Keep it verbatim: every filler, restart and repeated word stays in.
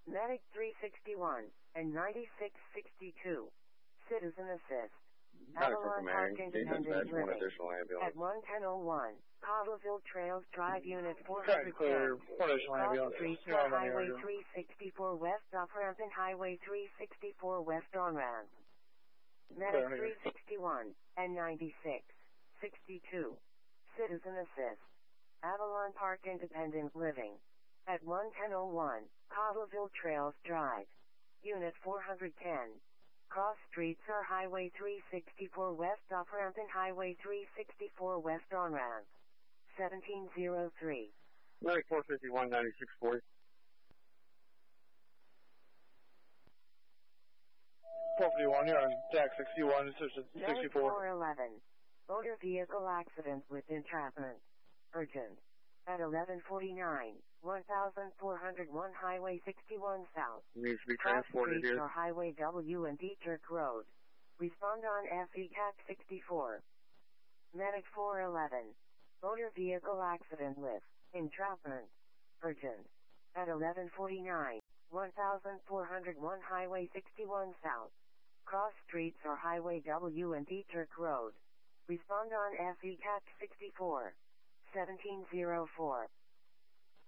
Medic three sixty-one and ninety-six sixty-two. Citizen Assist. Avalon Park Independent Living. At one ten oh one. Cottleville Trails Drive Unit four hundred ten. Cross Street for Highway three sixty-four West off-ramp and Highway three sixty-four West on-ramp. Medic three sixty-one and ninety-six sixty-two. Citizen Assist. Avalon Park Independent Living. At one ten oh one. Cottleville Trails Drive. Unit four hundred ten. Cross streets are Highway three sixty-four West off-ramp and Highway three sixty-four West on-ramp. seventeen oh three. Medic four fifty-one, ninety-six forty. four fifty-one, you're on Jack sixty-one, sixty-four. four eleven. Motor vehicle accident with entrapment. Urgent. At eleven forty-nine. one thousand four hundred one Highway sixty-one South. Needs to be transported here. Or Highway W and Dietrich Road. Respond on F E C A C sixty-four. Medic four eleven. Motor vehicle accident with entrapment. Urgent. At eleven forty-nine. one thousand four hundred one Highway sixty-one South. Cross streets or Highway W and Dietrich Road. Respond on F E C A C sixty-four. seventeen oh four.